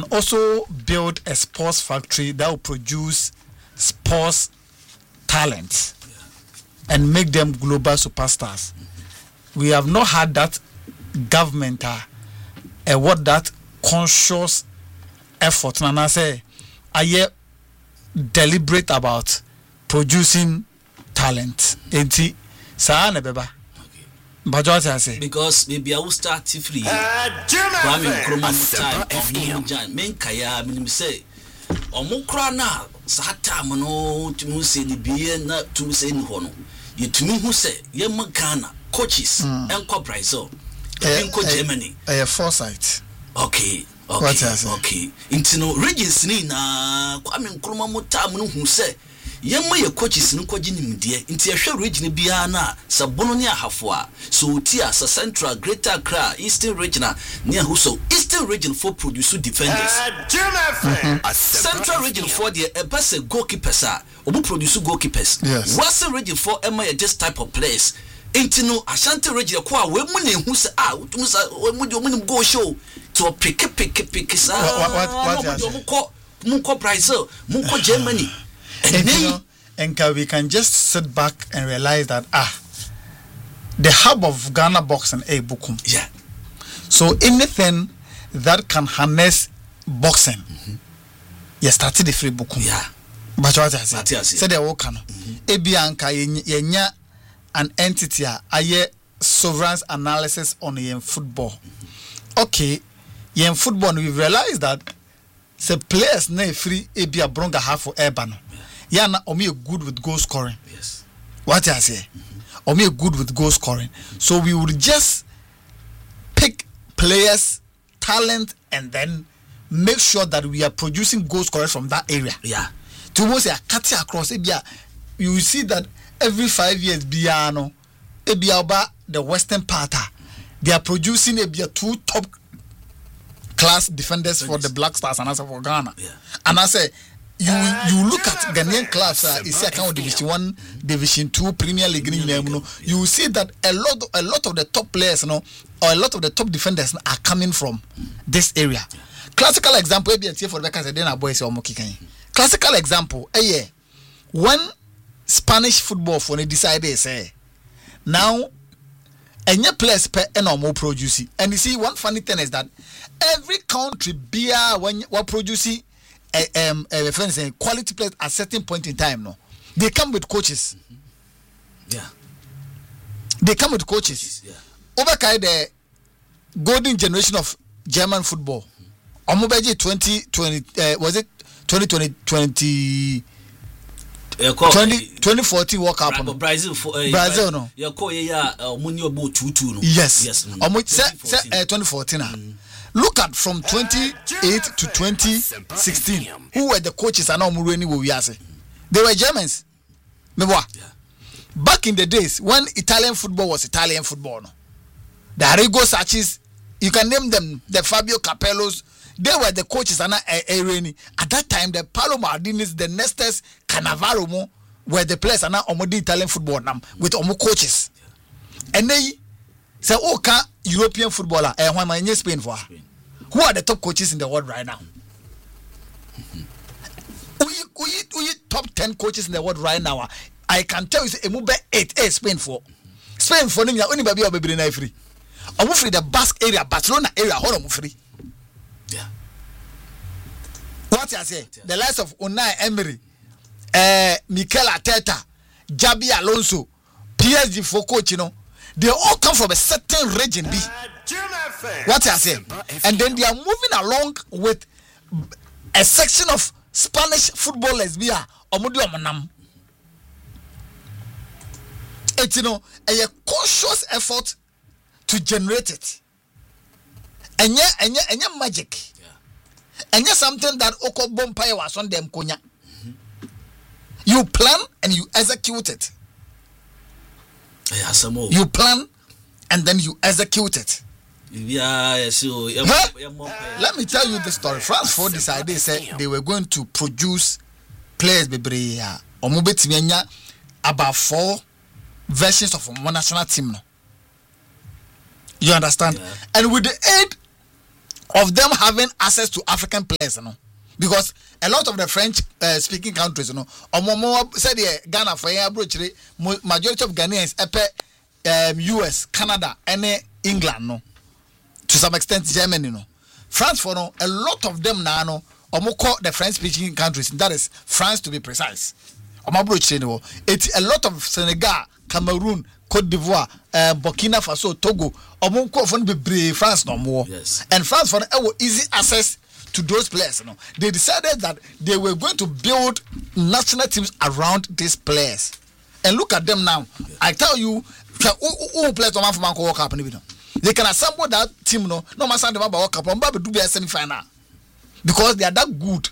also build a sports factory that will produce sports talent and make them global superstars. We have not had that government what that conscious effort. And I say, I deliberate about producing talent. Enti saa na beba. But what I say? Because maybe I will start free. Kwame Nkrumah time of Ninja. Men kaya minim say. Omukra na saa time no tumu say ni biye na tumu say ni hono. Yetumi hu say ye Ghana coaches enko Brazil. Enko Germany. Foresight. Okay. Okay. Intino regions ni na Kwame Nkrumah mo time no hu say yemma ye coaches no kwaji nimdie nti ehwe region bia na sabono ne ahafo a so tia sa central greater Accra eastern region ne ahuso eastern region for produce defenders central region for the best goalkeepers obu produce goalkeepers western region for emma just type of players nti no Ashanti region kwa we mu ne hu se utum sa mu de omu go show to pick sa what munko Brazil munko Germany. And we can just sit back and realize that the hub of Ghana boxing is Bukum. Yeah. So anything that can harness boxing, you started the free Bukum. Yeah. But what I said the Okano. Ebianka yenya an entity a sovereign analysis on yen football. Okay, yen football we realize that the players na free ebia bronga half for urban. Yana omi good with goal scoring. Yes. What I say? Omi good with goal scoring. So we would just pick players, talent, and then make sure that we are producing goal scorers from that area. Yeah. To say a across ebia, you will see that every 5 years biano ebia oba the western part they are producing ebia 2 top class defenders for the Black Stars and also for Ghana. Yeah. And I say you look at Ghanaian clubs is account Division 1, Division 2, Premier League, you will see that a lot of the top players, or a lot of the top defenders are coming from this area. Classical example, for the classical example, when Spanish football for the decided say now and your players per more producing. And you see one funny thing is that every country beer when what producing quality players at certain point in time, no, they come with coaches. Yeah, they come with coaches. Yeah. Over the golden generation of German football. Omobeji 2020 was it 2020 2014 World Cup no Brazil Brazil no ya call ya money about 2-2 no yes 2014 look at from 28 to 2016 who were the coaches and they were Germans. Back in the days when Italian football was Italian football, no, the Arrigo Sacchis, you can name them, the Fabio Capellos, they were the coaches. And at that time, the Paolo Maldinis, the Nestes, Cannavaro were the players and now Italian football with coaches. And they say, okay, European footballer, and Spain for who are the top coaches in the world right now? We top 10 coaches in the world right now. I can tell you, Emube 8 Spain for Ninya only baby or baby na free. I'm free the Basque area, Barcelona area, hold on free. Yeah. What I say? The likes of Unai Emery, Mikel Arteta, Jabi Alonso, PSG for coach, they all come from a certain region B. What I say? And then they are moving along with a section of Spanish footballers via Omudu Amanam. It's a cautious effort to generate it. And yeah, magic. And yeah, something that Oko Bompire was on them konya. You plan and you execute it. You plan and then you execute it. Yeah, so let me tell you the story. France 4 decided they said they were going to produce players about 4 versions of one national team. You understand? Yeah. And with the aid of them having access to African players, you know, because a lot of the French speaking countries, you know, said Ghana for majority of Ghanaians US, Canada, and England, no, to some extent Germany, no, France for no, a lot of them now, no, the French speaking countries, that is France to be precise. It's a lot of Senegal, Cameroon, Cote d'Ivoire, Burkina Faso, Togo, France no more. Yes. And France for easy access to those players. You know. They decided that they were going to build national teams around these players. And look at them now. Yeah. I tell you, who players from World Cup? They can assemble that team. No matter about World Cup, but do be a semi-final because they are that good.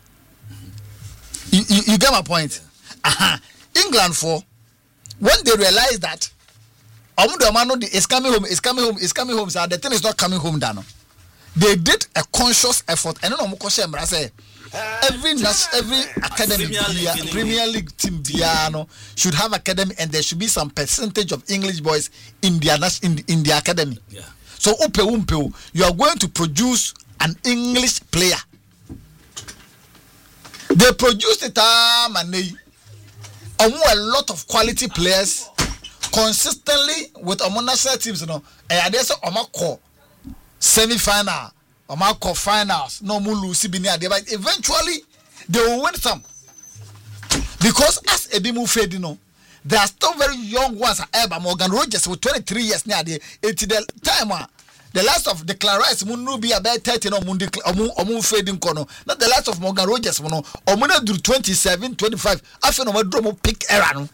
You get my point. Yeah. England for when they realize that it's coming home, so the thing is not coming home down. They did a conscious effort. And I say every academy Premier League team should have academy, and there should be some percentage of English boys in their academy. Yeah. So you are going to produce an English player. They produced it and a lot of quality players consistently with our national teams, you know. And there's a semi-final, or finals, no more lose, but eventually they will win some. Because as Edimu Fed, you know, there are still very young ones. Morgan Rogers with 23 years now. It's the time. The last of the Clarice Munu be about 30 no Mundi or fading corner. Not the last of Morgan Rogers, or Muna do 27, 25. I feel no drum pick error.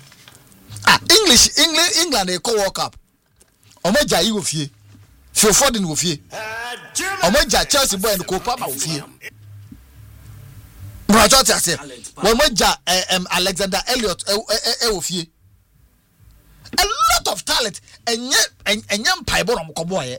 England, they call World Cup. Omoja you with ye. Phil Foden with ye. Omoja Chelsea boy and Copa with ye. Brajota say, Omoja Alexander Elliott with ye. A lot of talent and young Piebon Koboy.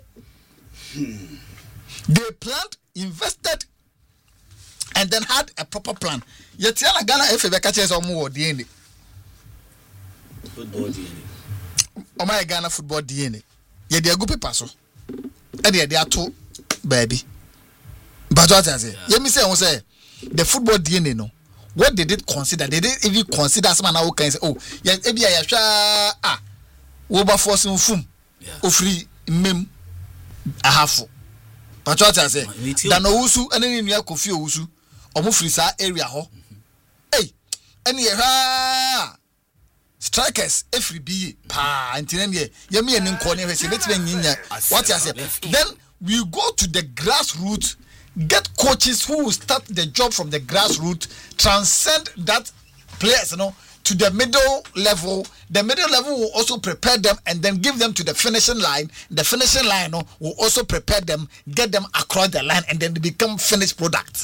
They planned, invested, and then had a proper plan. Yet Ghana FA catches on more DNA. Football DNA. Oh my Ghana football DNA. Yet they are good people. And they are two baby. But what I say, let me say, the football DNA no. What they did consider, they didn't even consider someone who can say, oh, yeah, maybe I have over forcing fum, free mem a half. But what I say, Danousu and any near Kofi Usu, or Mufrisa area ho. Hey, any strikers, every be pa, and Tinania, Yami and Corner, what I say. Then we go to the grassroots. Get coaches who will start the job from the grassroots, transcend that players, you know, to the middle level. The middle level will also prepare them and then give them to the finishing line. The finishing line, you know, will also prepare them, get them across the line, and then they become finished product.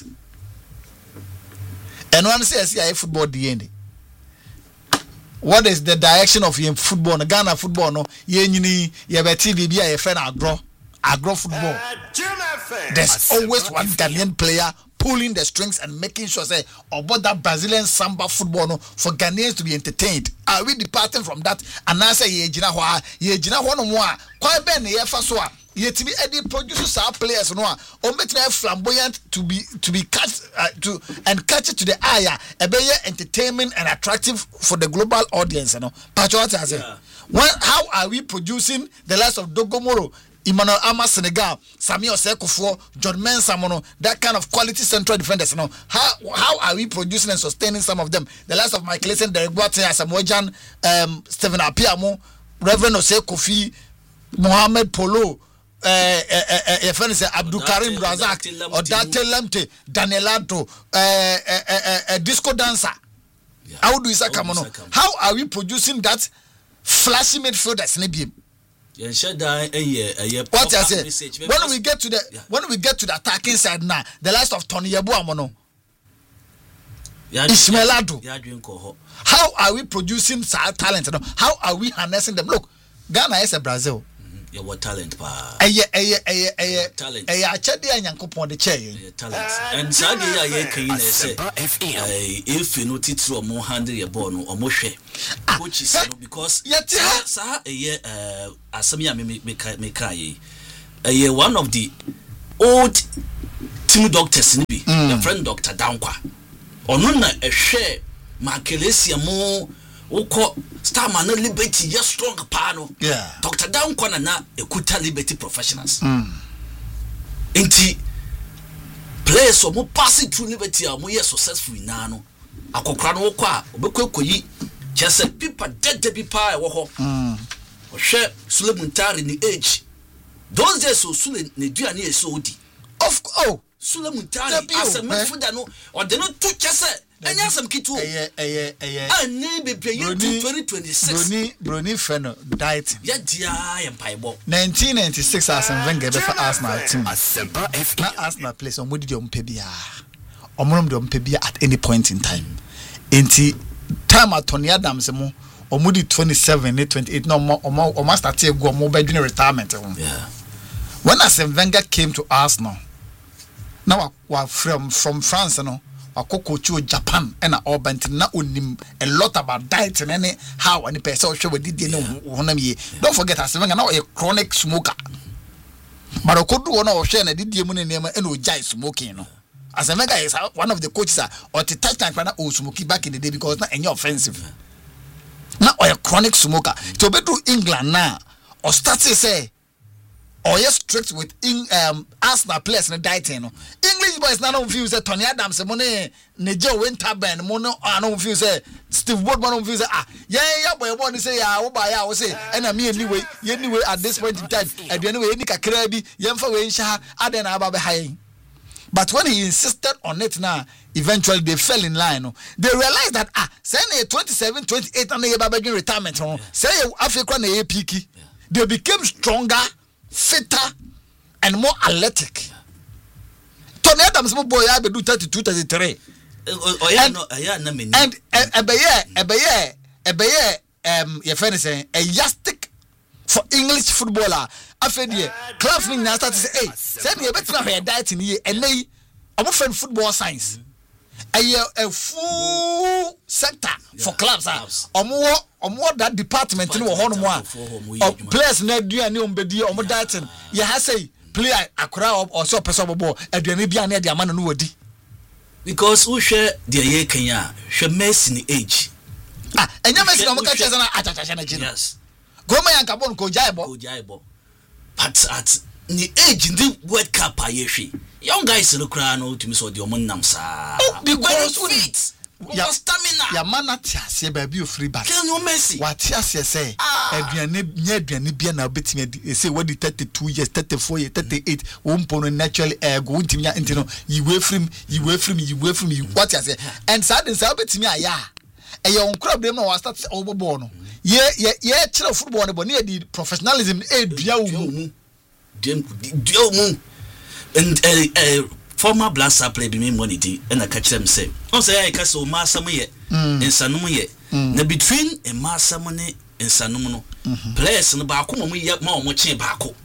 And when I say football DNA, what is the direction of your football? Ghana football, no, you have a TV, be a friend agro football. There's always one Ghanaian player pulling the strings and making sure say about that Brazilian samba football no, for Ghanaians to be entertained. Are we departing from that? And I say ye jina no more. Quite ben ye fasoa. Ye to be any producers our players no or make them flamboyant to be catch to and catch it to the eye. A be entertainment and attractive for the global audience, you know. Patriot has how are we producing the likes of Dogomoro, Emmanuel Ama Senegal, Samuel Sekufo, John Mensah, that kind of quality central defenders, you know. How are we producing and sustaining some of them? The last of Mike Leeson, Derek Boateng, Asamoah Gyan, Stephen Apiamo, Reverend Ose Kofi, Mohamed Polo, Abdul Karim Razak, Odate Lemte, Danielato, Disco Dancer. Audu Isaka. How are we producing that flashy midfielders? What I say? When we get to the attacking side now, the last of Tony Yabuamono, Ismail Adu. How are we producing talent? How are we harnessing them? Look, Ghana is a Brazil. What talent, pa? Talent. Talent. And Sadia, say, if you know it's more handle your bone or more share, which is because Asamia Mekai, one of the old team doctors ni bi your friend Dr. Dankwa ono na ehwe Makelesi mo woko Starman Liberty yes strong pa no Dr. Dankwa na ekuta Liberty Professionals enti players o mo pass through Liberty a mo yes successful na no akokra no woko a obekwekoyi chese people dead be pa e wo ho ohwe Sulemuntari ni age those days so Sule ne duane e so odi of Sulemuntari as a midfielder no or they no to chese enya sam kitu ani bebe ye 2026 Brony Feno died ya dia ya mpaibo 1996 Arsene Wenger be for Arsenal team na Arsenal place on mudi de bia omonom de bia at any point in time enti time at Tony Adams mo omudi 27 28 no o start to go mo be doing retirement when Arsene Wenger came to Arsenal now from France no akoko Japan and Albert na onim a lot about diet and any how any person show did you know don't forget Arsene Wenger now a chronic smoker but okodu one or share na did you money and no jai smoking no Arsene Wenger is one of the coaches or the time kana o smoky back in the day because not any offensive now a chronic smoker to be to England now or start to say or yes strict with Arsenal players na dieting no English boys na no feel say Tony Adams money ne Joe Winterburn mono no feel say Steve Boardman no feel say yeah boy say ya wo ba ya wo say na me anyway at this point in time anyway any kakra bi yemfa we nsha aden na aba be high but when he insisted on it now eventually they fell in line no they realized that say na 27 28 and they ba retirement no say Africa na peaky they became stronger, fitter and more athletic. Tony Adams mo boy I be do 32 33. And your friend say a yastic for English footballer. After the clubs now start to say, hey, send me a better hair diet in here and they I'm friend football science. A full sector for clubs or more that department in one players net do any umbedi or more dieting. You have say play a crowd or so person ball at the Nibia near the man no di. Because we share the year Kenya, she mess in the age. And you mess no more catches and yes. Go my and Cabon Kojaibo. But at the age in the World Cup I young guys in the crown to me so the omonam sa because fit your stamina your man tia baby free back can you mercy what tia say aduane bia na betimi say what the 32 years 34 years 38 won pono naturally go ntimi ntino you way from you what tia say and sad betimi aya e your crowd dem no start obobo no ye kira football no bo na di professionalism e dua wo mu and former blaster play be me money and I catch them say on say I can so masam ye insanum ye na between a masam ne insanum no players no ba ko mo ye ma mo che ba ko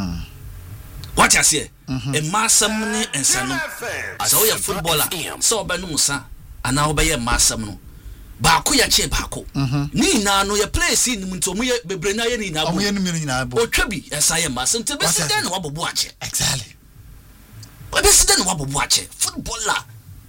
what I say a masam ne insanum so ya footballer so ba no musa ana oba ye masam no ba ko ya che ba ko ni na no ye play scene nto mo ye bebre na ye ni na bo o twabi esa ye masam te be sit down wa bobo ache exactly. But president wabobuache footballer.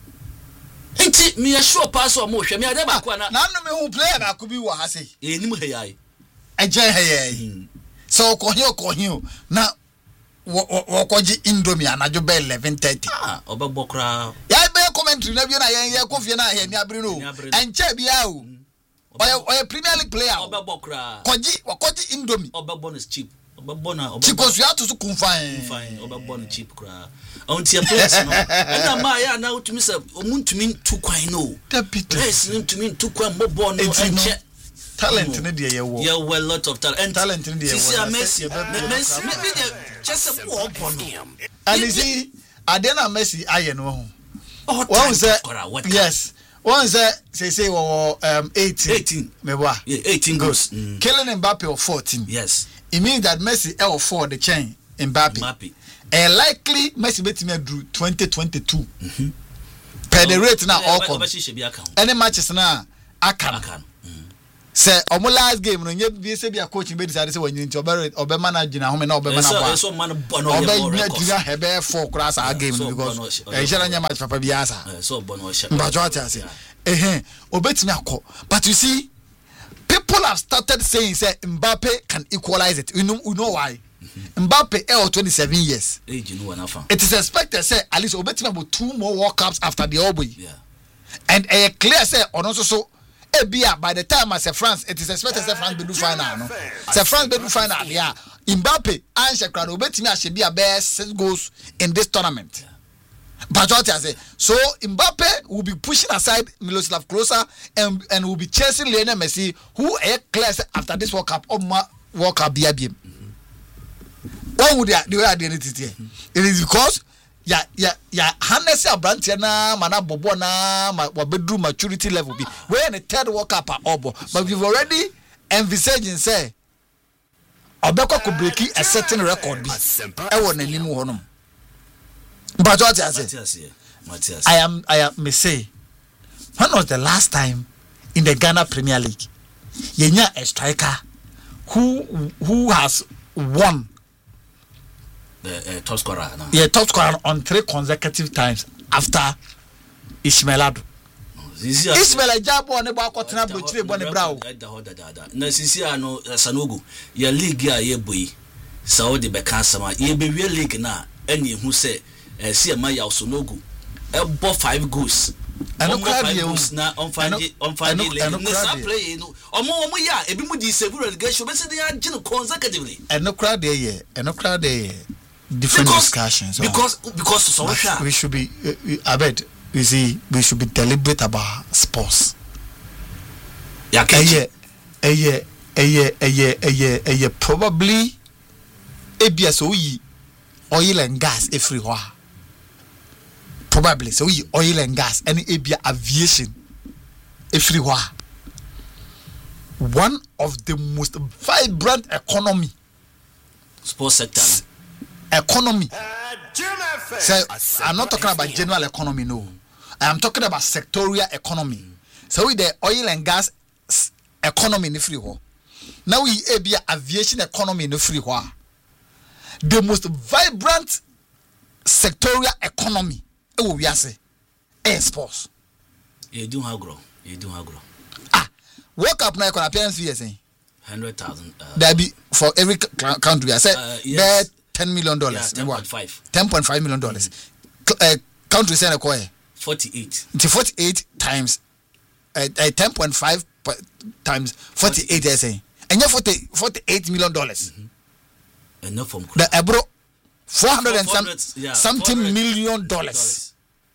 Enti me sure pass or mo hwe me ade ba ko na. Na no me hu player ba ko bi wo ha sei. Enim heyai. Eje heyai. So ko hio na wo koji Indomie anajo be 11:30. Obebokra. Ya be commentary na bi na ye ko fie na he ni abiri no. Enche bia o. Oye Premier League player. Obebokra. Koji Indomie. Obebon is cheap. Obebona because you have to confine Obebon cheap kra. Onti a place no. Na ma ya na utumi se omuntumi tu kwan no. Place ntumi tu kwan mobo no enche. Talent ne de ye wo. Yeah, well lot of talent. And talent ne de ye wo. Messi maybe just a war upon him. And you see Adena Messi aye no ho. One say yes. One say 18 meboa. Yeah, 18 goals. Killing Mbappe of 14. Yes. It means that Messi L4 the chain Mbappe. And likely Messi betime drew 2022. Per the rate now all come. Any matches now akan. say omo last game no nye bi se bi a coach be decide say wanyi nti obe manage na home na obe manage so man bono obe nya hebe 4 class a game because shara nya match papa bi asa so bono she but what I say obetimi akọ but you see people have started saying say Mbappe can equalize it. You know why? Mbappe 27 years. Age no one afa. It is expected say at least obetimi about 2 more World Cups after the Oboy. Yeah. And clear say on so by the time as France it is expected say France be do final no. Say France be do final yeah. Mbappe and Shekran obetimi a be a best 6 goals in this tournament. Yeah. But what I say, so Mbappe will be pushing aside Miroslav Klose and will be chasing Lionel Messi, who clear after this World Cup or World Cup BIBM. What would they do? It is because harness your brand na mana bobo na bedroom maturity level be. We're in the 3rd World Cup at Obo, but we've already envisaging say Obeko could break a certain record be. I want any more honum. But what I say, I am may say, when was the last time in the Ghana Premier League, Yenya a striker who has won the top scorer? No? Yeah, top scorer on 3 consecutive times after Ismail Adu. Ismail Ajabo ne ba kwatena blochire bo ne brawo. Na sisi ano Sanogo, ya league ya ye boy. Saudi be kan sama, ye be we league na eni hu say see my house Sanogo. E bo 5 goals. And na on find play no omo ya ebi mu di save relegation be say they are gin consecutively. And no crowd there different discussions because so we should be I bet you see we should be deliberate about sports. Yeah, probably ABS oil and gas everywhere. Probably so oil and gas and aviation everywhere. One of the most vibrant economy sports sector economy. So I'm not talking about general economy, no. I am talking about sectorial economy. So with the oil and gas economy in the free war. Now we be aviation economy in the free war. The most vibrant sectorial economy we are say air sports. You do have grow. World Cup now appearance fee saying 100,000. There be for every country. I said yes. $10 million. Yeah, 10.5. $10.5 million. Country saying a 48. It's 48 times 10.5 times 48 I say. And you $48 million. Enough from the Ebro 400 and something million dollars.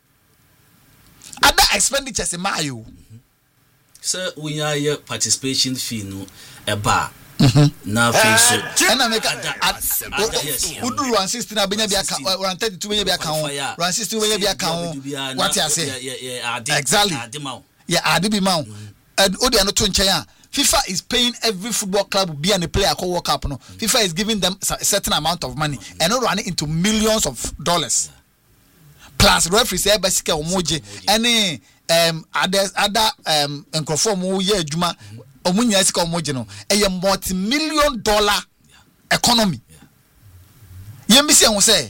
Other expenditures in Mayo. Sir, we are your participation fee no a bar. Now face and I make would do 160 na benya bi aka 132 benya bi aka 160 benya bi aka what I say exactly yeah adibi ma and odi ano to nchen FIFA is paying every football club be and player call World Cup no FIFA is giving them a certain amount of money and not running into millions of dollars plus referees say basically omoje any other enkrofo mo ye adwuma omunya sika omoje no a multi-million dollar economy yemisi ehun say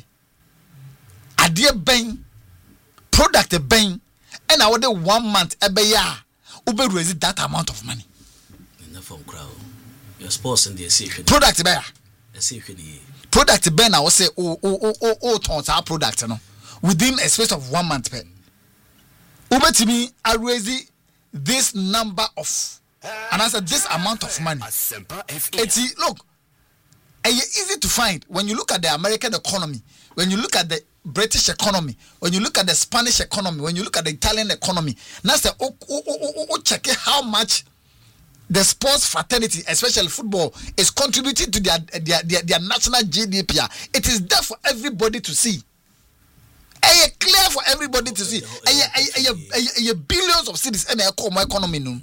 ade ben product ben and I would 1 month ebe ya ube raise that amount of money from crowd your sports in the association product be product ben I will say tons our product no within a space of 1 month per ube to me I raise this number of and I said this amount of money. It's look, easy to find when you look at the American economy, when you look at the British economy, when you look at the Spanish economy, when you look at the Italian economy. Now say check how much the sports fraternity, especially football, is contributing to their national GDP. It is there for everybody to see. Clear for everybody to see. Billions of cities and economy no.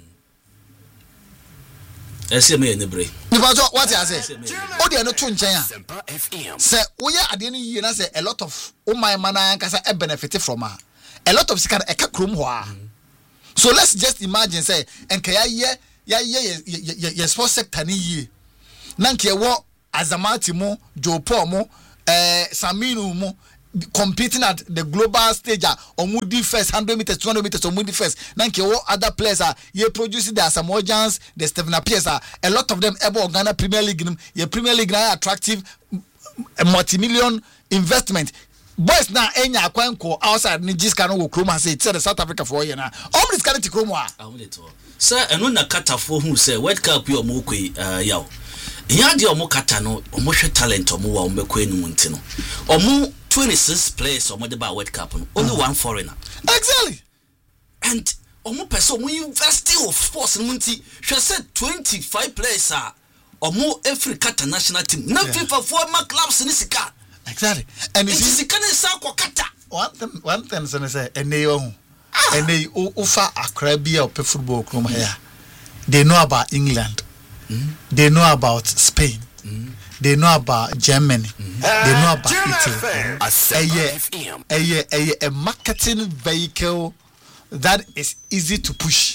Say me in brain. Because what I say, oh, they are not too nchen. Say, we are at the end of the year, say a lot of my man can benefit from her. A lot of sick eka krum hoa. So let's just imagine, say, and kaya ye ya sports sector ni yie na nke wo Azamati mo Joe Paul mo Saminu mo competing at the global stage omudi first 100 meters 200 meters omudi first na nke wo other players ye produce the Asamojans the Stephen Appiah a lot of them ebo Ghana Premier League ye Premier League na attractive multi-million investment boys na enya akwanko outside ni jiska no wo kroma say it's the South Africa for you na omri ska ti kroma sir eno na katafo hu say World Cup yo mo kwe yaw ya de omo kata no omo hwe talent omo wa omo bekwe enu ntino omo 26 players omo de ba World Cup no only one foreigner exactly and omo person omo university of sports no nti hwe say 25 players omo Africa national team na FIFA former clubs ni sika exactly and it is sika ni sa ko kata one thing so say eney ohu eney ufa Accra bia op football club here they know about England. They know about Spain. They know about Germany. They know about Italy. A marketing vehicle that is easy to push.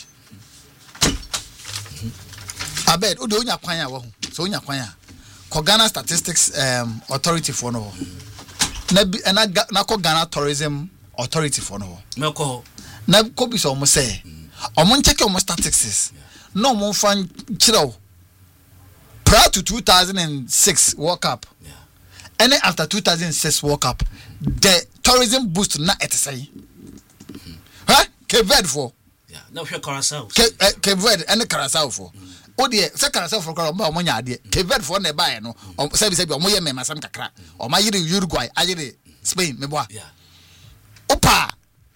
I bet Udo nya kwanya wo. So nya kwanya. Ko Ghana Statistics Authority for no. Na ko Ghana Tourism Authority for no. Me ko. Na ko bi so mo say. Omo check your statistics. No mo fan chiro. Prior to 2006 World Cup, and then after 2006 World Cup, the tourism boost na etisay. Huh? Keved for. Yeah, now we Curacao. Keved and Curacao for. Oh dear, say Curacao for Colombo monya dear. Keved for ne buy no. Say omoye me masam kakra. O ma yiri Uruguay, ayiri Spain me boa. Yeah. Opa.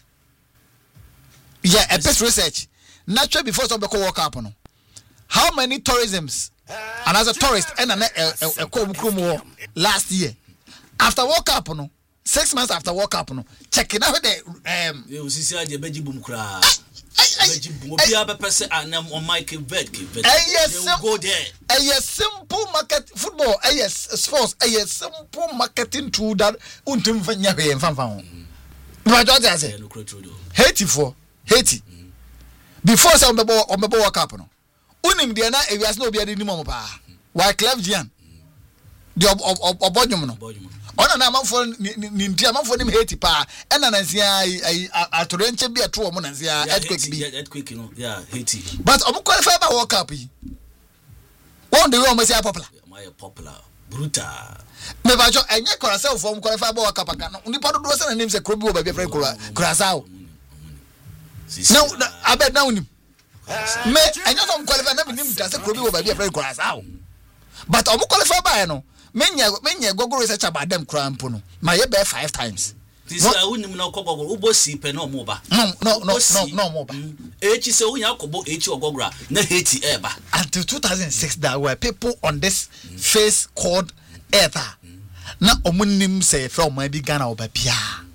Yeah, a best research. Naturally before some World Cup no. How many tourisms and as a tourist and a last year after World Cup no 6 months after World Cup no checking out the you see the beji boom kra beji boom bia be pese anam on Michael Vet go there a simple market football sports a simple marketing tool that untum fanya he mfamfa but what I say Haiti before say on the World Cup no unim de na ewiase na obi ade ni mo pa why Clive Gian de obodwum no ona na amanfo ni ntia amanfo ni Haiti pa ena na nsia atorenche bi ato mo na nsia earthquake no yeah Haiti but omo qualify ba World Cup yi one day we say popular brutal me ba jo enye Curacao for omo qualify ba World Cup ka no nipa do do se na nim se krobi wo ba bi fra Curacao now abed now unim me enyo some qualify na binim ta se krobi wo ba bia free Curacao but omo qualify ba no menye gogo research about them cramp no ma ye be 5 times this unim na okogogo ubosi pe na omo ba no omo ba echi se unya akobo echi ogogora na Haiti eba until 2006 there were people on this face called Ether na omo nim se fra omo bi Ghana oba bia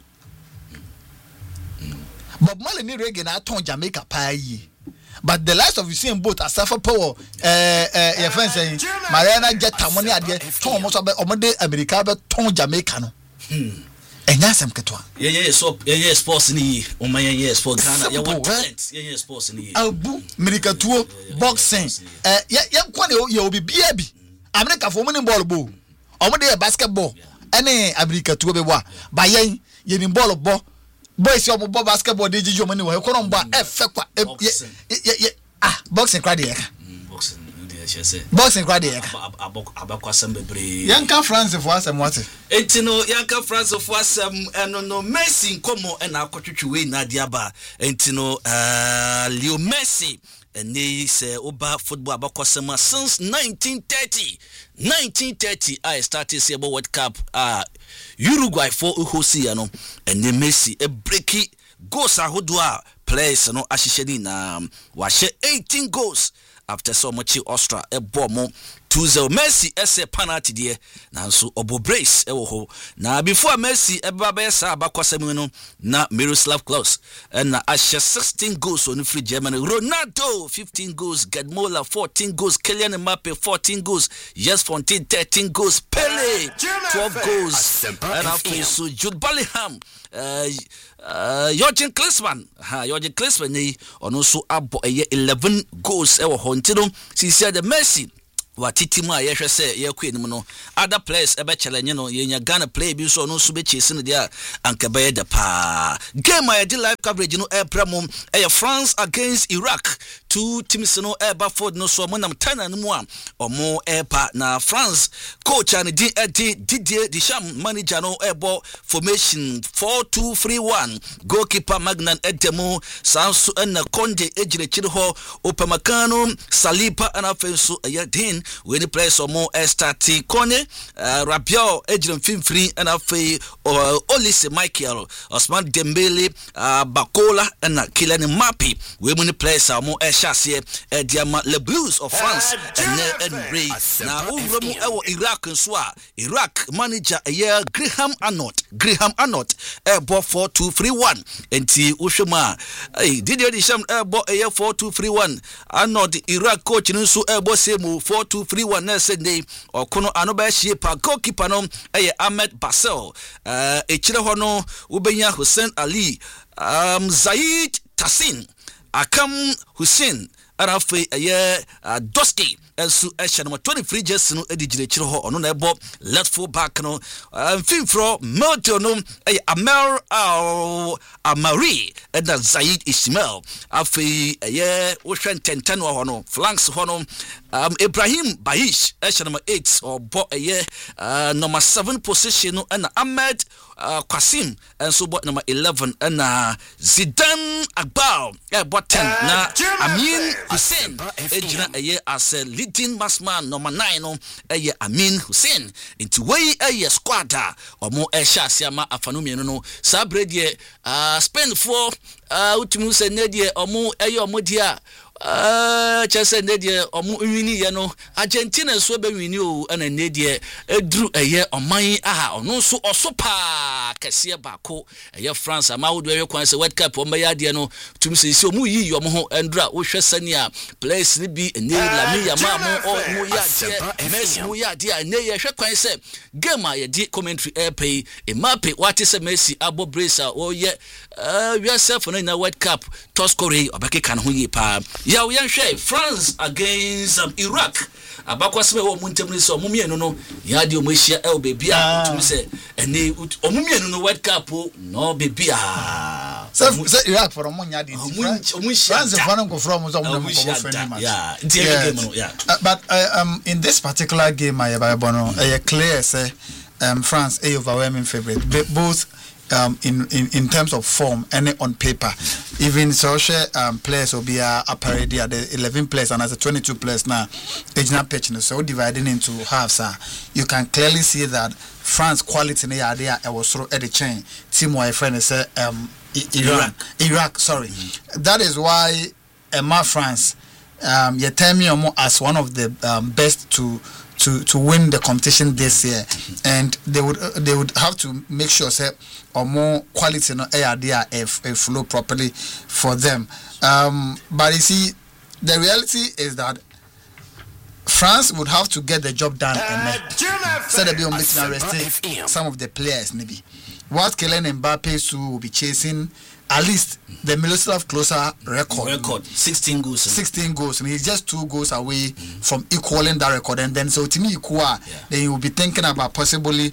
Bob Marley ni reggae na ton Jamaica pa yi. But the last of Usain Bolt as Safa Power your friend saying Mariana Jetta money ade ton mo so be omode America be ton Jamaica no. Enya sem ketwa. Yeah sports ni o man yeah sports Ghana yeah what talent yeah sports ni. Abu America tuo boxing yeah kwa ne ye obi bia bi. America for money ball bo. Omode basketball ene America tuo be bo ba yen ye ni ball bo. Boys your ball basketball dey jijo money we kono mba efe kwa boxing crowd here boxing dey say boxing crowd here abakwasam bebre yanka France for asem what entino yanka France for asem eno no Messi nkomo na akotwetwe we na dia ba entino Leo Messi and they say oba football abakwasam since 1930 I started see about World Cup Uruguay for Uhosi ano and then Messi a breaky goals ahodua players no ashishedi na wa 18 goals after so much Austria a bomb 2-0 Messi ese penalty de na so obo brace ewo ho na before Messi eba be sa abakwasem no na Miroslav Klose na ashe 16 goals on free Germany. Ronaldo 15 goals, Gerd Müller 14 goals, Kylian Mbappe 14 goals, Jens Fontaine 13 goals, Pele 12 goals, and after so Jude Bellingham, Jürgen Klinsmann ni ono so abo 11 goals ewo ho ntino sisi the Messi watiti mu a yehwe se yakwe nim no other players ebe challenge no yenya Ghana play bi so no so be chase no dia anka be da pa game a di live coverage no premo France against Iraq. Two teams no eba forward no so mo nam tana no mu a omo epa na France coach and Didier Deschamps manager no ebo formation 4-2-3-1 goalkeeper Magnan Edemo Sansu and Konde ejire chiri ho Upamecano Saliba and afenso ayadin when the players omo start Kone Rabiot ejire mfimfiri and afi Olise Michael Osman Dembele Bakola and Kylian Mbappe we when the players omo Chassie Diama Le Blues of France and Ray na Uvramu ewo Iraq nsoa Iraq manager Graham Arnott ebo 4-2-3-1 enti uhwema Didier Deschamps ebo 4-2-3-1 Arnott Iraq coach nso ebo same 4-2-3-1 na sende okono anoba hiepa goalkeeper no Ahmed Basel echire ho no ubenya Hussein Ali Zaid Tassin Akam Hussein Arafe Doski ensu number 23 just no edigire chiro ho ono na ebo left full back no finfro Milton no Amel Amari and Zaid Ismail afi wohwen 10 ho no flanks ho no Ibrahim Bahish number 8 or bo number 7 position no and Ahmed Qasim and so bot number 11 and Zidane Agbal bot 10 na Amin Hussein ejina as a leading massman number 9 no Amin Hussein into way squad omo siama afanu mienu no sabre de Spain for utimi se ne de omo omo dia chese ne de omo wini ye no Argentina so be wini o na ne de edru oman ono so osopa kase bako France ama wo do kwan se World Cup o ya de no tumi se omo yi omo ho endra wo hwe sania players ni bi ne Lamine Yamal mo ya de Messi mo ya de ne ye hwe kwan se game a ye di commentary airpay Mbappe what is Messi abo bracer o ye yourself na World Cup toscore obake kan ho yi pa ya we hwe France against Iraq abakwasebe wo muntemni so omumienu no ya di omhia el baby a tumi se ene omumienu no World Cup no baby a so Iraq for omunya di France for no from so omunya ko friend match yeah but in this particular game I clear say France a overwhelming favorite both in terms of form and on paper. Even social players will be a parade there, the 11 players and as a 22 players now age not pitching, so dividing into halves. You can clearly see that France quality in there was through at the chain. Team my friend is Iraq, sorry. That is why France you tell me as one of the best to win the competition this year, and they would have to make sure say or more quality no flow properly for them. But you see, the reality is that France would have to get the job done and so they be on arresting some of the players maybe. What Kylian Mbappe will be chasing at least the Miroslav Klose record 16 goals and he's just 2 goals away from equaling that record, and then so to me then you will be thinking about possibly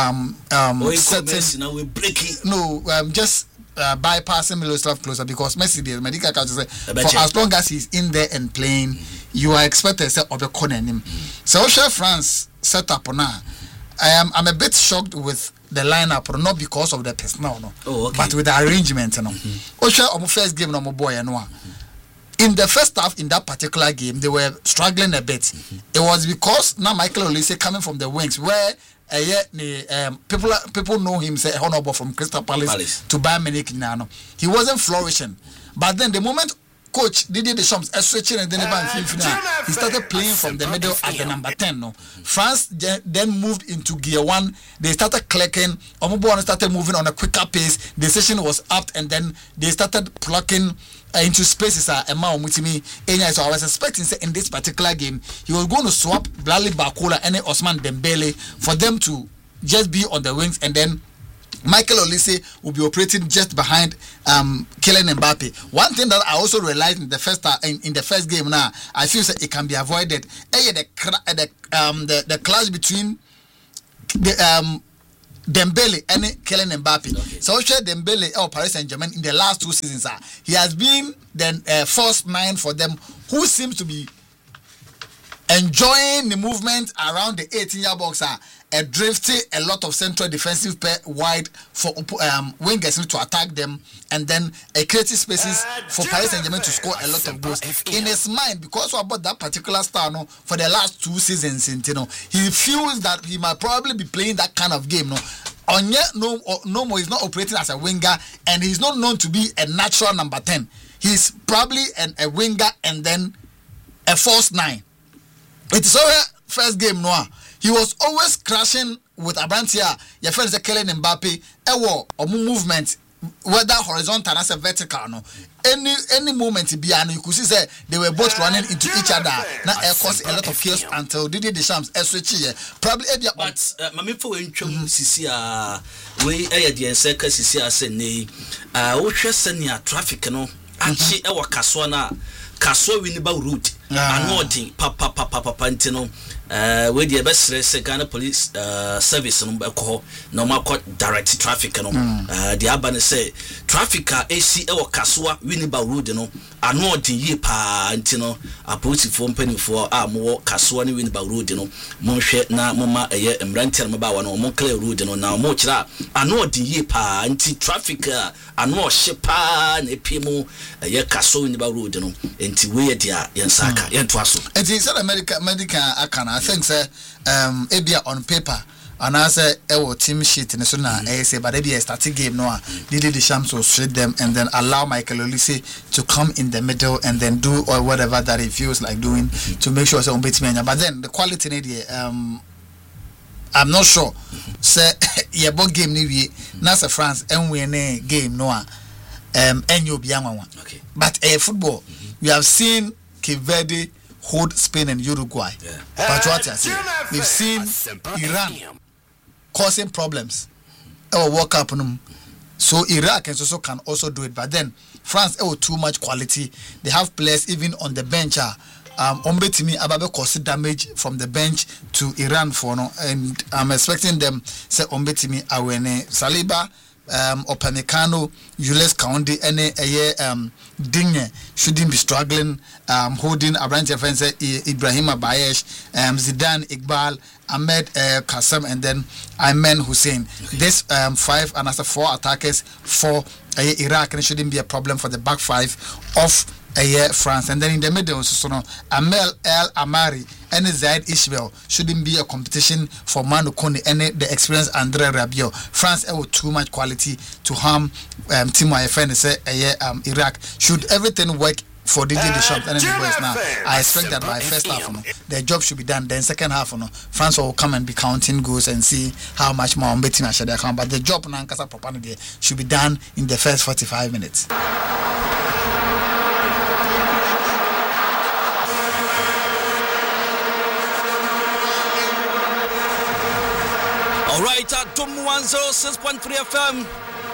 just bypassing Miroslav Klose, because Messi the medical council say for as long as he's in there and playing you are expected to say of the corner him. So France set up now. I'm a bit shocked with the lineup, not because of the personnel, but with the arrangement. First game, boy, in the first half, in that particular game, they were struggling a bit. It was because now Michael Olise coming from the wings, where people know him, say honorable from Crystal Palace to Bayern Munich. He wasn't flourishing, but then the moment coach Didier Deschamps switching and then he started playing from the middle as the number 10. No, France then moved into gear 1. They started clicking. Omobo started moving on a quicker pace. The session was up, and then they started plucking into spaces. So I was expecting in this particular game he was going to swap Bradley Barcola and Ousmane Dembele for them to just be on the wings, and then Michael Olise will be operating just behind Kylian Mbappe. One thing that I also realized in the first game now, I feel that it can be avoided. The clash between the Dembele and Kylian Mbappe. Okay. So Dembele or Paris Saint-Germain in the last 2 seasons, he has been the first 9 for them, who seems to be enjoying the movement around the 18-yard box, drifting a lot of central defensive pair wide for wingers to attack them, and then creating spaces for Paris Saint-Germain to score a lot of goals. In his mind, because about that particular star, for the last 2 seasons, he feels that he might probably be playing that kind of game. No more, he's not operating as a winger, and he's not known to be a natural number 10. He's probably a winger and then a false 9. It is our first game, Noah. He was always crashing with Abrantia. Your friend is Kylian Mbappe. Or movement, whether horizontal or vertical. No, any movement you could see say they were both running into each other. Now it caused a lot of chaos until Didier Deschamps switch here. Probably, but Mami for when Sisia we the second Sisia say nay. Senia traffic no. Actually, our Kaswana. Kaso Winneba route, anointing, papa, pantino, where the best Ghana police service no direct traffic. The Abane say traffic AC or Kasua Winneba route, anointing ye pa antino, a police phone penny for more Kasuani Winneba route, Monshe na Mama a year and Rantel Mabawan or Moncler route, now Mochra, anointing ye pa anti traffic, ano shepa ne pimo a year Kaso Winneba route. We dia yansaka yentwaso it is America medical akana I think say ebia on paper and I say team sheet in so na say but ebia starting game no Didier Deschamps will straight them and then allow Michael Olise to come in the middle and then do or whatever that he feels like doing to make sure so but then the quality need I'm not sure say your ball game ni na say France and win game no enyo bianwa okay but football we have seen Cape Verde hold Spain and Uruguay. Yeah. But what I say, we've seen Iran causing problems. World Cup, so Iraq can also do it. But then France too much quality. They have players even on the bench. Ombetimi Ababe caused damage from the bench to Iran for no, and I'm expecting them say Ombetimi Awene Saliba. Opamecano, Jules Koundé, and Digne shouldn't be struggling, holding Abraham Fense, Ibrahim Bayesh, Zidane, Iqbal, Ahmed Kassem, and then Ayman Hussein. Okay. This 5 and after 4 attackers for Iraq, and it shouldn't be a problem for the back 5 of France. And then in the middle, Amel El Amari and Zaid Ishmael shouldn't be a competition for Manu Kone and the experienced Andre Rabiot. France have too much quality to harm Timo Ayefene say Iraq. Should everything work for Didier Deschamps and the boys now, I expect that by first half their job should be done. Then second half France will come and be counting goals and see how much more betting I should account. But the job now should be done in the first 45 minutes. Alright, at Dom 106.3 FM,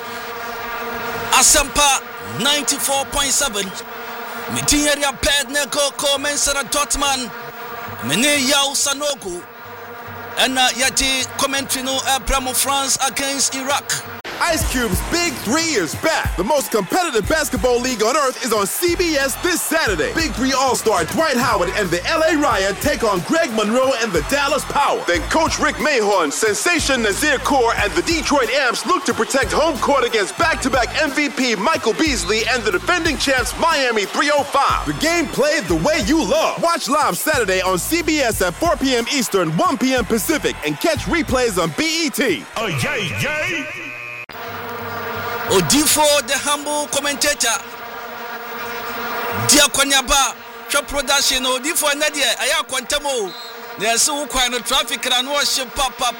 Asampa 94.7, Mitinia Pednego, Comensana Totman, Mene Yao Sanogu, and Yati commentary no Abramo France against Iraq. Ice Cube's Big 3 is back. The most competitive basketball league on earth is on CBS this Saturday. Big 3 All-Star Dwight Howard and the LA Riot take on Greg Monroe and the Dallas Power. Then Coach Rick Mahorn, Sensation Nazir Kaur, and the Detroit Amps look to protect home court against back-to-back MVP Michael Beasley and the defending champs Miami 305. The game played the way you love. Watch live Saturday on CBS at 4 p.m. Eastern, 1 p.m. Pacific, and catch replays on BET. Oh, yay! Odifo, the humble commentator. Dia Kwanyaba, Shop Production, or Diffo Nadia, Aya Quantamo. There's so quite no traffic and worship papa.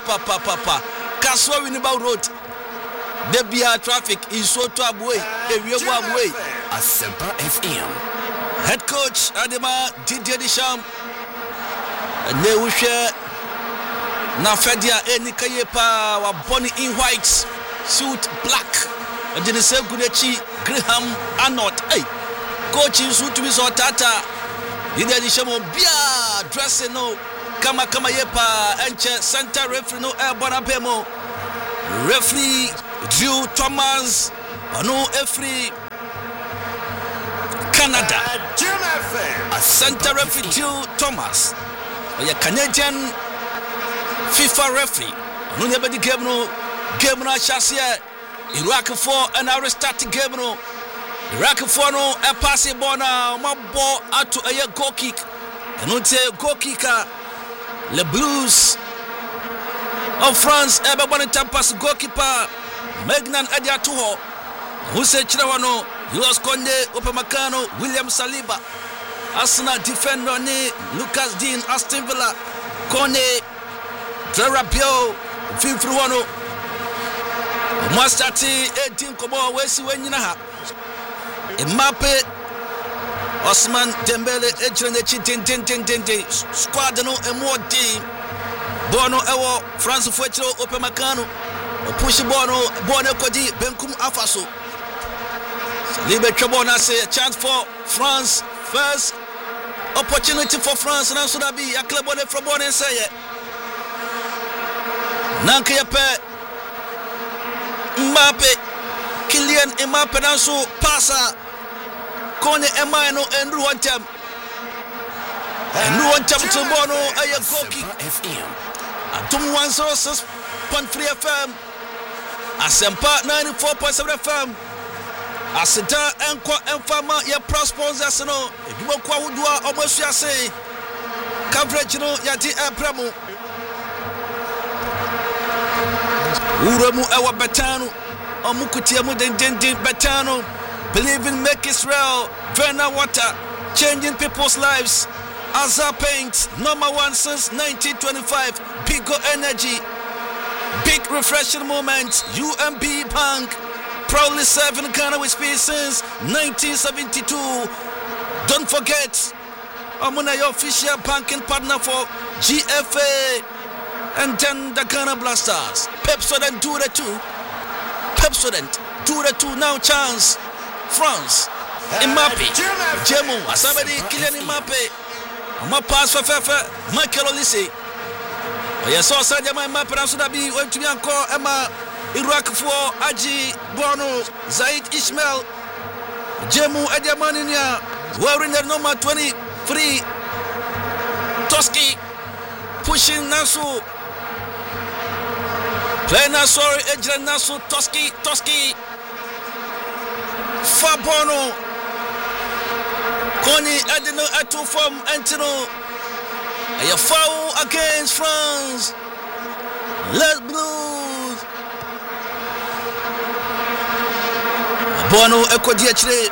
Kaswa Winneba Road. There be a traffic in Soto Abway, if you go away. Asempa FM. Head coach Adema Didier Deschamps. Ne Ushe Nafedia Enikayepa wa Bonnie in white, suit black. And then say Gudechi Graham Arnold. Hey, coach in suit with Tata. Didier Deschamps Bia dressing no Kama Yepa Enche center referee no Bonapemo. Referee Drew Thomas no referee Canada. Center referee Drew Thomas. A Canadian FIFA referee. No never the game no chassis. Iraq 4 and I restart the game no. Iraq 4 no a pass it ball now. My ball out to a goal kick. And not a goal kicker. Le Blues of France ever wanted to pass goalkeeper Magnan Adiatuho. Who said Chirawano, Yos Conde, Opamacano, William Saliba. Arsenal defender ni Lucas Dean, Aston Villa, Kone, Drarapio, Finfruano, Mastati, 18 Kobo, Wesi Weninaha, Mbappe, Osman Dembele, Ejrenechi, Tintin, Squadano, and more team. Bono Ewo, France Fuetro, Opamacano, Pushi Bono Kodi, Benkum Afaso. Libe Trabona say a chance for France. First opportunity for France, and also that be a club on it from one and say it. Nankayape Mbappe, Kylian Mbappe, and also Passa Kone Emano and Ruantem. And Ruantem to Bono, a goal kick. Atum 106.3 FM, Asempa 94.7 FM. Asita enko enfama ya pro sponsors no eduma kwa wudua omosu ase coverage no yati epremu uremu ewa betano omukutie mu den betano believe in make Israel Verna water changing people's lives. Azar Paint #1 since 1925. Pico Energy big refreshing moment. UMB Bank proudly serving Ghana with speed since 1972. Don't forget, Amuna, your official banking partner for GFA, and then the Ghana Blasters. Pepsodent 2-2. Pepsodent 2-2. Now chance. France. Mbappe. Jemu. Asabedi Kylian Mbappe. My pass for Fefe. Michael Olise. Yes, so Sadia Mbappe and Sudabi went to be encore Emma. Iraq 4, Aji, Bono, Zaid Ismail, Jemu Ediamaninia, wearing the number 23, Toski, pushing Nasu, playing Nasu, Ejren Nasu, Toski, Fabono, Koni Edino Atu from Antino, a foul against France, Les Blues. Bono Ekodiachre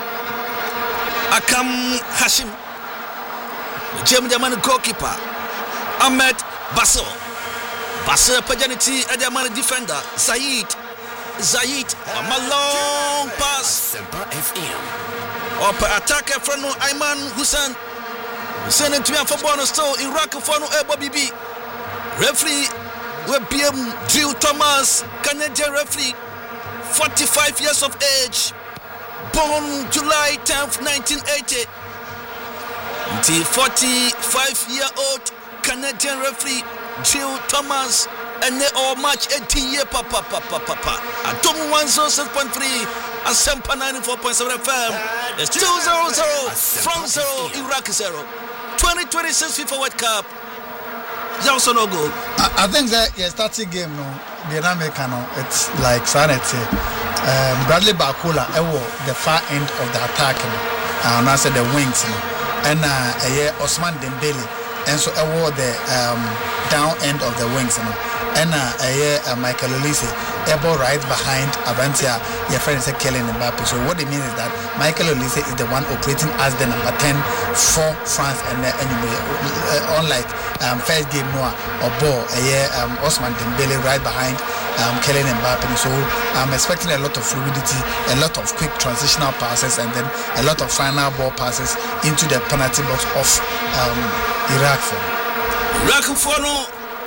Akam Hashim Jem Diamani goalkeeper Ahmed Basso Pajaniti Diamani defender Zayid a long pass Opa attacker from Ayman Hussein into for Bono still Iraq for no Bobby B referee we BM Drew Thomas Canadian referee 45 years of age, born July 10th, 1980. The 45-year-old Canadian referee, Drew Thomas, and they all match 18 year papa. Atom 106.3, Asempa 94.7 FM. It's 2-0, France 0, Iraq 0. 2026 FIFA World Cup. Also no go. I think that starting game no dynamic no it's like sanity. Bradley Bakula the far end of the attack and I said the wings and Osman Dembele and so the down end of the wings and Michael Olise able right behind Abantia, your friend is Kylian Mbappe. So what it means is that Michael Olise is the one operating as the number 10 for France, and unlike first game Noah or ball Osman Dembele right behind Kylian Mbappe. So I'm expecting a lot of fluidity, a lot of quick transitional passes, and then a lot of final ball passes into the penalty box of Iraq for no.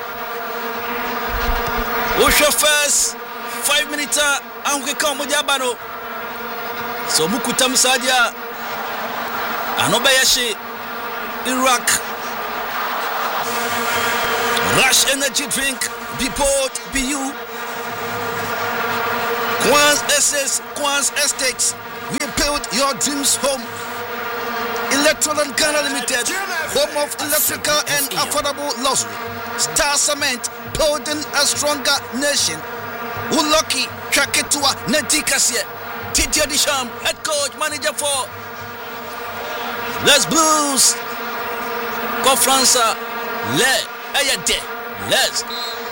What's your first 5 minutes? I'm going to come with Yabano. So Mukutam Sadia Anobayashi, Iraq. Rush energy drink, be bold, be you. Quans SS, Quans Estates. We built your dreams home. Electron and Ghana Limited, home of electrical and affordable luxury. Star Cement, building a stronger nation. Uloki, Chaketua, Nedikasia, Titi Disham, head coach, manager for Les Blues. Go France, Le, Ayade, Les.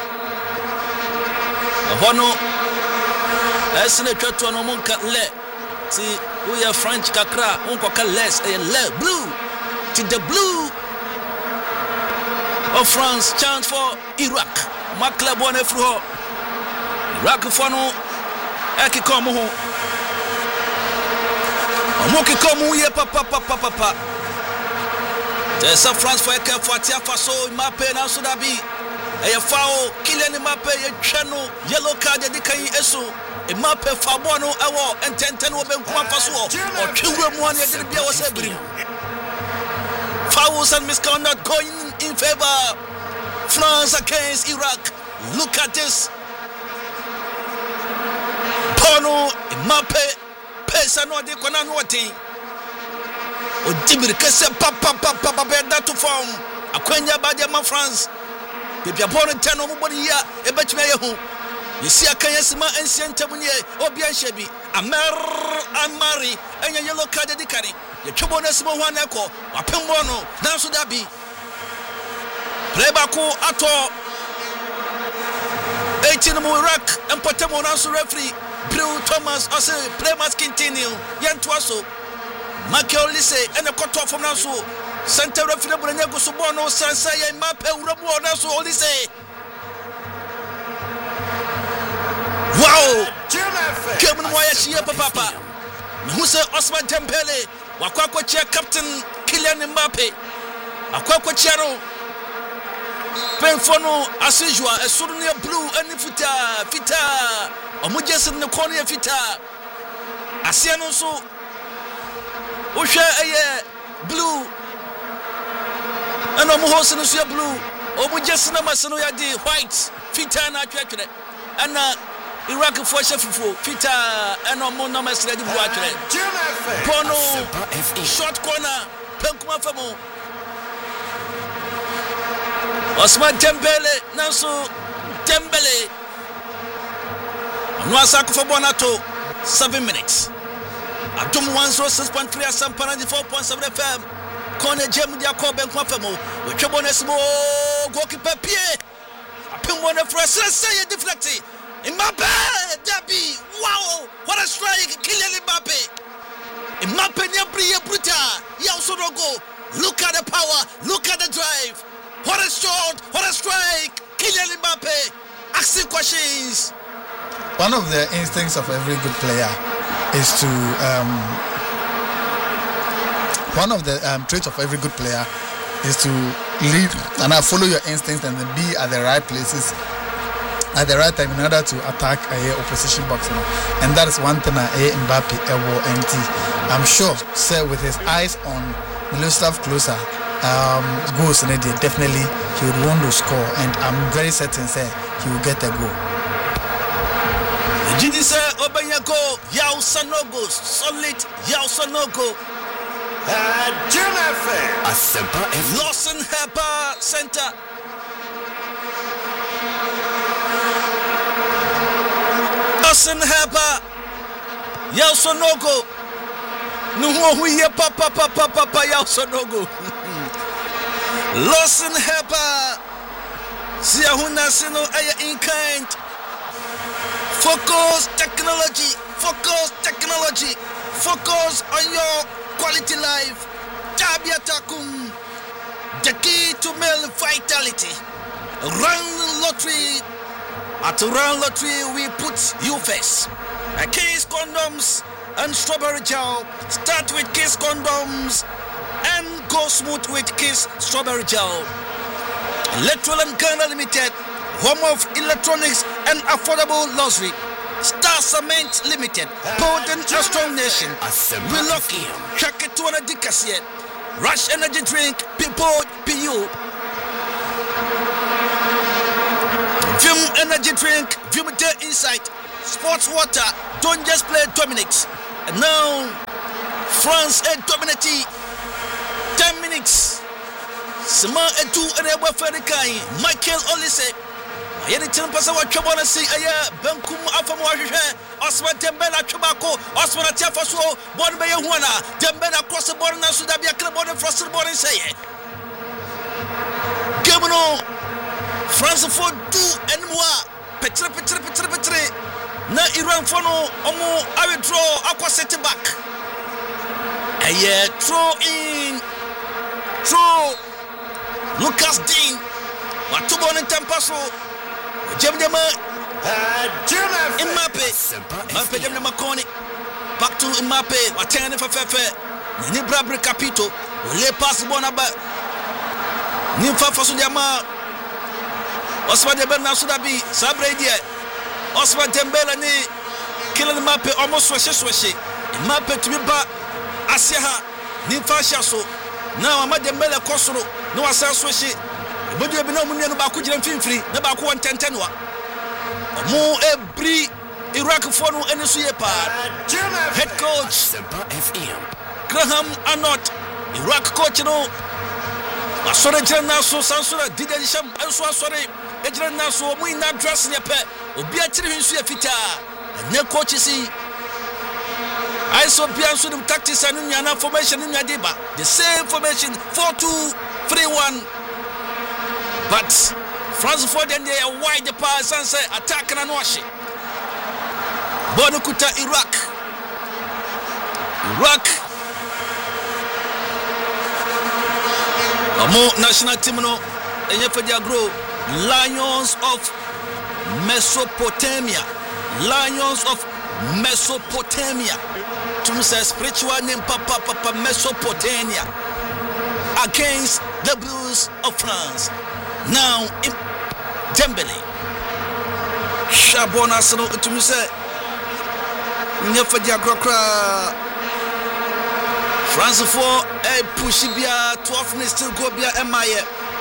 Hono, Essenator to Anomonka Le. See, we are French Kakra, Uncle Les, and Le Blue. To the blue of France, chance for Iraq. Macla Bonefro. Iraq Fano, Ekikomu. Omokikomu, ye papa. There's a France for Eka Fatia Faso, Mape, and Sudabi. A foul, Kylian Mbappe, a channel, yellow card, the Dikai Esu. Mbappe Fabuano Awo and 10 will be Kwafaso or children one year didn't be our sebring. Fouls and misconduct going in favor. France against Iraq. Look at this. Pono Mbappe Pesano de Konanwati. Odibir Kese Papa Beda to form. Akwenya Badiama France. Pipia Pono Tano Mubonia, a betch. You see a Kayasima and Santabunia, Obian Shebi, Amari, and your yellow card at the carry. Your Chobonesmo one echo, a Pimbono, now should that be Playbaco Ato 18 Iraq and Potamo Nasu referee, Blue Thomas, also Playmas continue, Yantuaso, Michael Lise, and a cut off from Nasu, Santa referee Bonego Subono, Sansaya, Mape, Rabo, Nasu, Olise. Wow! Kevin Moya Papa. Who said Osman Dembele? Wakwako Chia Captain Kylian Mbappe. Wakwako Chiaro. Penfono as usual, a Surunia Blue and Fita. Omujas in the corner Fita. Asiano so. Usha a blue. And Omuhos and Usia blue. Omujas Namasano Yadi white. Fita na Chakre. And Iraq for Shefu, Fita, and no mess ready to watch it. Bono, short corner, Penkuma Famo. Osman Dembele, Nanso Dembele. Nwasako for Bonato, 7 minutes. Atum 106.3 at some 94.7 FM. Kone Jem Diako Penkuma Famo, with Chobonesmo, goalkeeper Pierre. Pimwana for a say deflected. Mbappe, Dabi, wow, what a strike, Kylian Mbappe. Mbappe, Nyabri, Bruta, Yausorogo. Look at the power, look at the drive. What a shot, what a strike, Kylian Mbappe. Asking questions. One of the instincts of every good player is to one of the traits of every good player is to lead and follow your instincts and then be at the right places at the right time in order to attack a opposition box, and that is one thing Mbappe will empty. I'm sure, sir, with his eyes on Miroslav Klose goals, and definitely he would want to score, and I'm very certain, sir, he will get a goal. Jidise Obanyago, Yao Sanogo, solid Yao Sanogo. Lawson Herber Center. Lawson Herber, Yao Sonogo. No, we are Papa Yao Sonogo. Lawson Herber Siahuna Sino Aya in kind. Focus technology. Focus technology. Focus on your quality life. Tabia Takum. The key to male vitality. Round lottery. At Round Lottery, we put you first. Kiss condoms and strawberry gel. Start with Kiss condoms and go smooth with Kiss strawberry gel. Electoral and Ghana Limited, home of electronics and affordable luxury. Star Cement Limited, potent and strong nation. We lucky. Check it to an Dicasiet. Rush Energy Drink, people, PU. Vim Energy Drink, Vim Day Insight, Sports Water, don't just play Dominix. And now, France and Dominati, 10 minutes. Sima Edu and Ewa Ferikai, Michael Olise. Yeni Timpasa wa Chabona si aya Benkum Afamwahe, Osman Dembele Chabako, Osman Tiafaso, Bonbe Juana, Dembele across the border, Sudabia Club on the Frosted Border say. Gamono. France for 2 and more. Petre. Na Iran for no omo I will draw aqua set back. Throw in. Lucas Dean. Watubon and Tampaso. Jemdema. Mbappe. Mbappe Jemdema Koni. Back to Mbappe. Watene for Fefe. Nibra Capito. Le pass Bonaba. Nimfa Fasudama. Osman Dembele na Sudabi Sabre die Osman Dembele ni Kylian Mbappe almost sweshe Mbappe tumi ba Asiaha ni fasha so na Amad Dembele kosoro no wasa sweshe bodu bi na mu nua no ba ko gire mfimfiri na ba ko won wa mu ebri Iraq for no eni so ye pa head coach Graham Arnott Iraq coach no asore jana so sansura Didier Deschamps enso asore ejira na so mu ina dress ne pe obi a kire hwensu afita ne coach si I so bia so the tactics and nyana formation in Yadiba the same formation 4-2-3-1 but France for them they are wide the pass and say attack and wash Bonukuta Iraq Amo national team no enye for their grow Lions of Mesopotamia to say spiritual name Papa Mesopotamia against the Blues of France. Now in Dembele Shabona Sano to say enye for their grow France for a pushibia 12 minutes still go bia MIA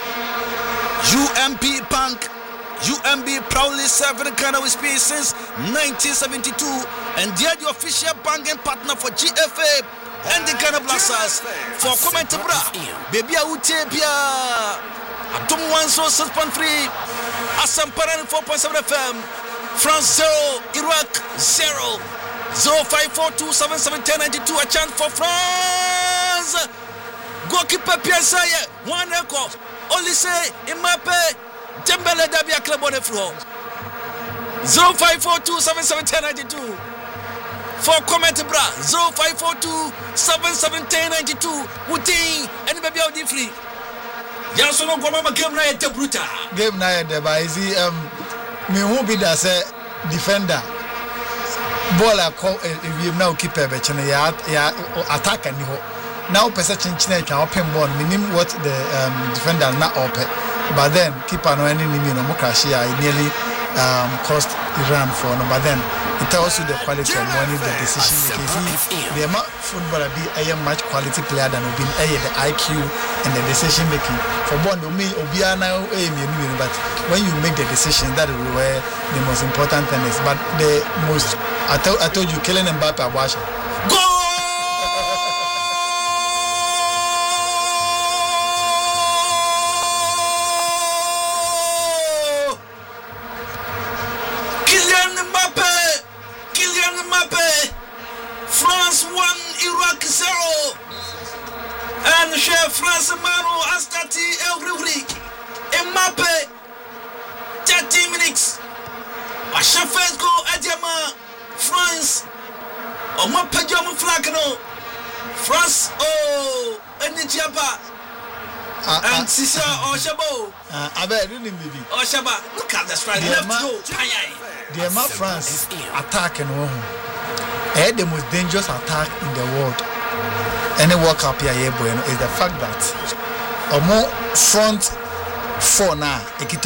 UMB proudly serving Ghana with peace since 1972 and they are the official banking partner for GFA and the Ghana Blasters for comment bra baby Aute bia Adum 106.3 Asamparan 4.7 FM France 0 Iraq 0 0542771092 a chance for France. Goalkeeper Piasaye, one echo. Olise, Mbappe, Dembele Dabia Club on the floor. 0542771092. For comment bra 0542771092. Wuting and baby out free. Jansono Goma game na yete bruta. Game na yete ba izi me who be that say defender. Ball a call if you now keep a betch ya attack and now perception open ball minimum what the defender not open but then keeper no any no crash nearly cost Iran for no but then it tells you the quality of money the decision making the amount footballer be a much quality player than been the IQ and the decision making for one me obiana but when you make the decision that is where the most important thing is but the most I told you Kylian Mbappe Abasha. Go! Kylian Mbappe. France 1, Iraq 0. And chef France Maro Astati El Mbappe. 13 minutes. Asha first goal Adiama France. Oma pajama flag no. France Enichaba. And Sisa Oshabo. I bet you didn't believe. Oshaba. Look at the strike. Left go. The Emma France attack and the most dangerous attack in the world. Any World Cup here is the fact that more front four now,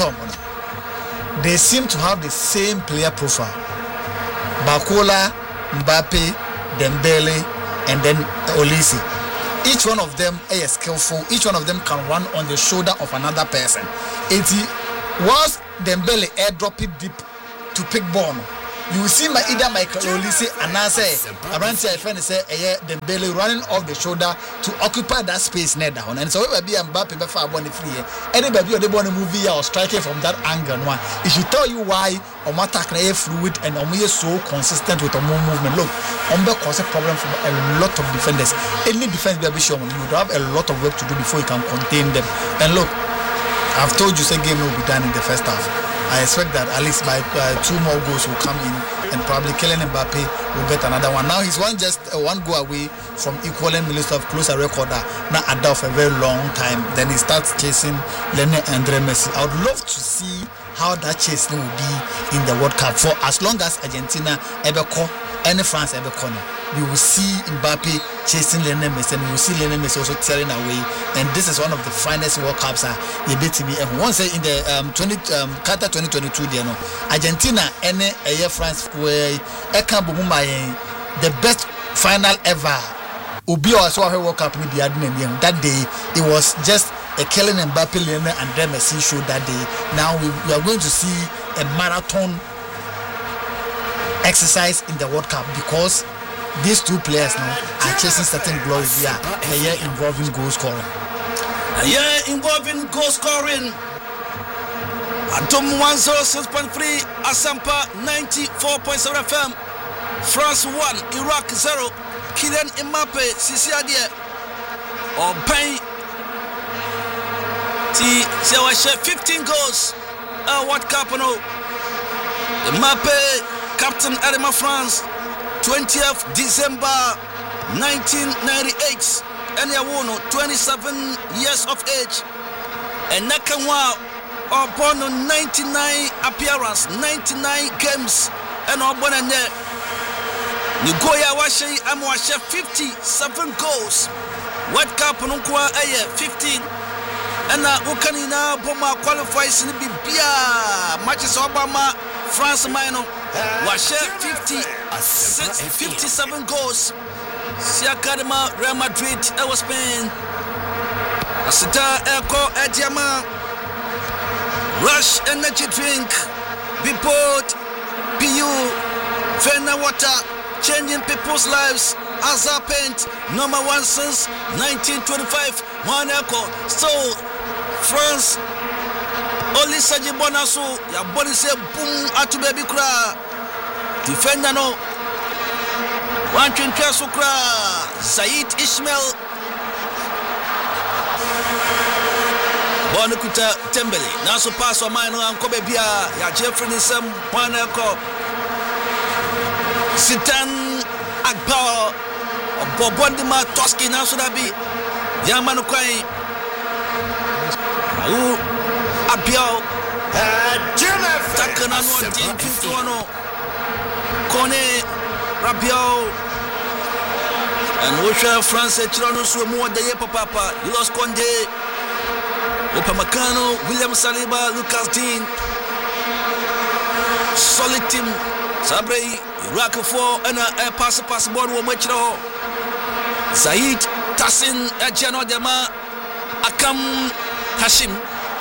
they seem to have the same player profile. Bakola, Mbappe, Dembele, and then Olise. Each one of them is skillful. Each one of them can run on the shoulder of another person. It was Dembele airdrop it deep to pick ball. You will see either Michael Olise and I say Aranti I friend say Dembele running off the shoulder to occupy that space near down. And so we be Mbappe before one free. Anybody they want to move or striking from that angle one. It should tell you why attack na fluid and so consistent with the movement. Look, cause a problem for a lot of defenders. Any defense be shown you would have a lot of work to do before you can contain them. And look, I've told you, say game will be done in the first half. I expect that at least by 2 more goals will come in, and probably Kylian Mbappe will get another one. Now he's just one goal away from equaling Minister of closer record now at for a very long time. Then he starts chasing Lionel Andre Messi. I would love to see how that chase will be in the World Cup for as long as Argentina ever call any France ever corner. We will see Mbappe chasing Lionel Messi, and we will see Lionel Messi also tearing away. And this is one of the finest World Cups you beat me. And once in the Qatar 2022, Argentina and France were the best final ever. Ubi also have a World Cup that day. It was just a Kylian Mbappe, Lionel Andre Messi show that day. Now we are going to see a marathon exercise in the World Cup because these two players now are chasing certain glory here, a year involving goal scoring. Atom 106.3, Asampa 94.7 FM. France 1, Iraq 0. Kylian Mbappe, Sisi Adie. Pain. She 15 goals. What Cup no? Mbappe, captain Arema France. 20th December 1998, and Yawono 27 years of age, and Nakamwa upon 99 appearance, 99 games, and Obonane Nigoya Washe Amwashe 57 goals. What Cup Nunkwa 15, and Ukanina Boma qualifies in the Bia matches Obama France Mino. Washe 57 goals. Siakadema Real Madrid, Ewa Spain. Asita Eko Ediama. Rush energy drink. Bipot. PU. Fena water. Changing people's lives. Azar Paint. #1 since 1925. Monaco. So France. Only Saji Bonaso, ya body say boom atu baby kra. Defender no. One twin kra. Said Ismail. Bonukuta Tembele. Naso pass wa mine no Kobe bia ya Jeffrey Nisem Monaco. Sitan Akbar. Bobondima Toski naso dabi. Yamanu kwai. Abiao Takana no team 51 Kone Rabiao and Usha France Chirano so more de papa you lost Conde Upamecano William Saliba Lucas Dean solid team Sabre Iraq 4 and a pass board wo machiro Said Tassin Ajano Dema Akam Hashim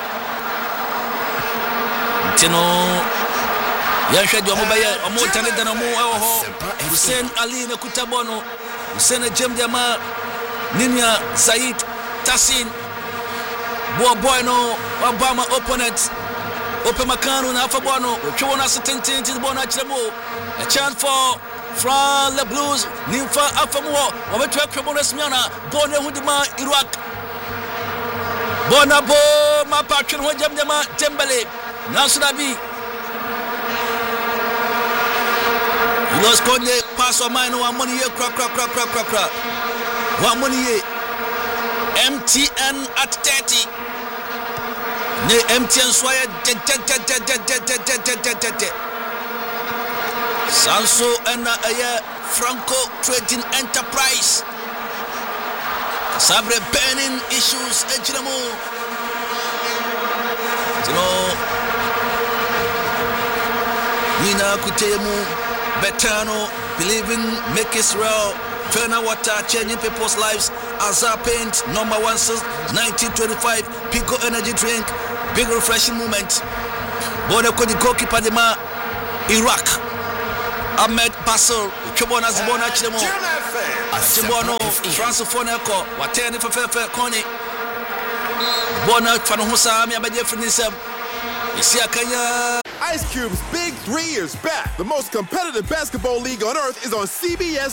Tino Yasha Jomobaya, Omotane Danamo, Hussein Ali Nakutabono, Hussein Jem Dama, Ninya Said Tassin, Boabono, Obama opponent, Upamecano, Nafabono, Chona Satintin to the Bonachamo, a chant for Fran Le Blues, Nympha Afamo, Ometramoresmiana, Bona Hudima, Iraq, Bonabo, my patron, Jam Dema, Tembele. Nasrabi Los Conde pass on mine one money crack. One money MTN at 30. Ne MTN soya Sanso and Franco Trading Enterprise. Sabre burning issues ejinamo. Nina Kutemu Betano believing make Israel Ferna water changing people's lives. Azar Paint number 1 since 1925. Pico energy drink, big refreshing moment. Bono Kodi goalkeeper de ma Iraq. Ahmed Basel, Chobona Zibona Chemo. Chibono Francophone Echo, Watani for Kone. Bona Fanohusa, Miabadia Finisem. Isiakanya. Ice Cube's Big 3 is back. The most competitive basketball league on earth is on CBS